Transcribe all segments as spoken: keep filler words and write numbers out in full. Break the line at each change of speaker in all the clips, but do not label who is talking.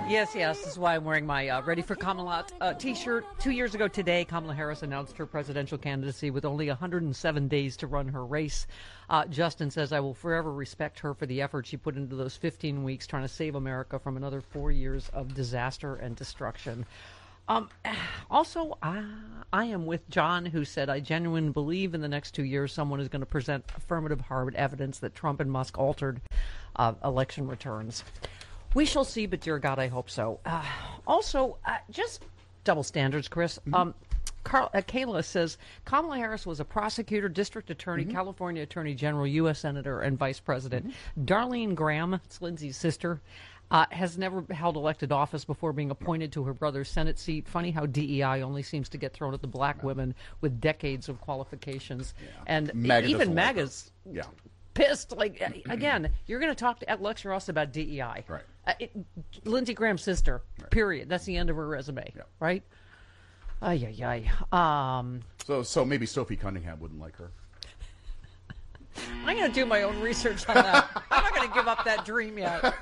Yes, yes. This is why I'm wearing my uh, Ready for Kamala uh, t-shirt. Two years ago today, Kamala Harris announced her presidential candidacy with only one hundred seven days to run her race. Uh, Justin says, I will forever respect her for the effort she put into those fifteen weeks trying to save America from another four years of disaster and destruction. Um, also, uh, I am with John, who said, I genuinely believe in the next two years someone is going to present affirmative hard evidence that Trump and Musk altered uh, election returns. We shall see, but dear God, I hope so. Uh, also, uh, just double standards, Chris. Mm-hmm. Um, Carl, uh, Kayla says, Kamala Harris was a prosecutor, district attorney, mm-hmm. California attorney general, U S senator, and vice president. Mm-hmm. Darlene Graham, it's Lindsay's sister, uh, has never held elected office before being appointed to her brother's Senate seat. Funny how D E I only seems to get thrown at the black yeah. women with decades of qualifications. Yeah. And MAGA even MAGA's... Yeah. Pissed, like, again, you're going to talk to, at lecture us about D E I.
Right.
Uh, it, Lindsey Graham's sister, right. Period. That's the end of her resume, yeah. right? Ay, ay, ay. Um,
so, so maybe Sophie Cunningham wouldn't like her.
I'm going to do my own research on that. I'm not going to give up that dream yet.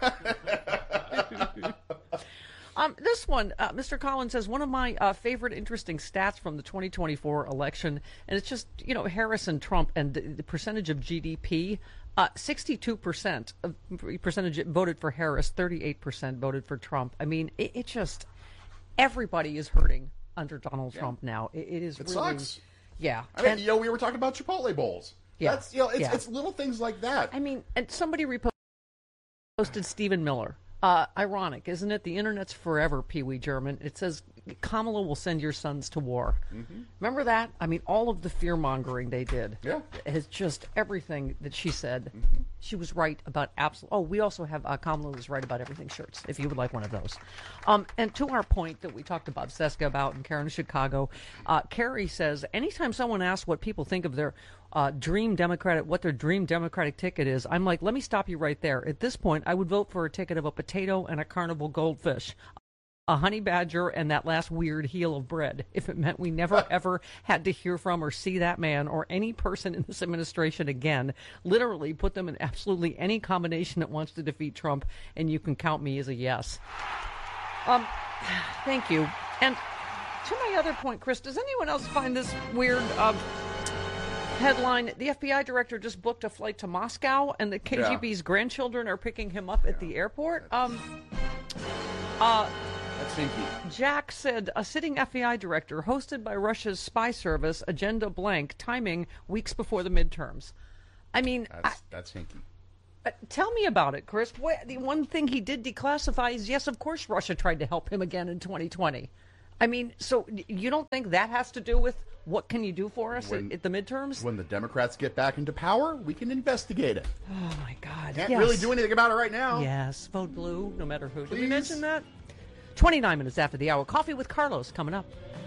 Um, this one, uh, Mister Collins says, one of my uh, favorite interesting stats from the twenty twenty-four election, and it's just, you know, Harris and Trump and the, the percentage of G D P, uh, sixty-two percent of percentage voted for Harris, thirty-eight percent voted for Trump. I mean, it, it just, everybody is hurting under Donald yeah. Trump now. It, it is
it
really.
Sucks.
Yeah.
I mean,
and,
you know, we were talking about Chipotle bowls.
Yeah.
That's, you know, it's,
yeah.
it's little things like that.
I mean, and somebody reposted Stephen Miller. Uh, ironic, isn't it? The internet's forever, Pee Wee German. It says Kamala will send your sons to war. Mm-hmm. Remember that? I mean, all of the fear-mongering they did.
Yeah.
It's just everything that she said. Mm-hmm. She was right about absolute. Oh, we also have uh, Kamala was right about everything shirts, if you would like one of those. Um, and to our point that we talked about Seska about and Karen in Chicago, uh, Carrie says, anytime someone asks what people think of their uh, dream Democratic, what their dream Democratic ticket is, I'm like, let me stop you right there. At this point, I would vote for a ticket of a potato and a carnival goldfish, a honey badger, and that last weird heel of bread, if it meant we never ever had to hear from or see that man or any person in this administration again. Literally put them in absolutely any combination that wants to defeat Trump, and you can count me as a yes. Um, thank you. And to my other point, Chris, does anyone else find this weird um, headline? The F B I director just booked a flight to Moscow, and the K G B's yeah. grandchildren are picking him up yeah. at the airport. Um, uh...
That's hinky.
Jack said, a sitting F B I director hosted by Russia's spy service, agenda blank, timing weeks before the midterms. I mean...
That's,
I,
that's hinky.
Uh, tell me about it, Chris. What, the one thing he did declassify is, yes, of course Russia tried to help him again in twenty twenty. I mean, so you don't think that has to do with what can you do for us when, at, at the midterms?
When the Democrats get back into power, we can investigate it.
Oh, my God.
Can't
yes.
really do anything about it right now.
Yes, vote blue, no matter who.
Please.
Did we mention that? twenty-nine minutes after the hour. Coffee with Carlos coming up.